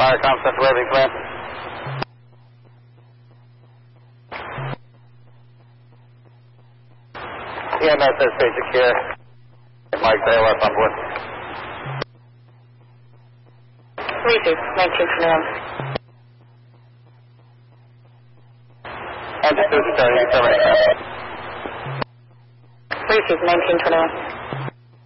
Fire concept waving clear. EMS is stay secure. Mike ALS on board. 36, 1921. Altitude starting termination. 36, 1921.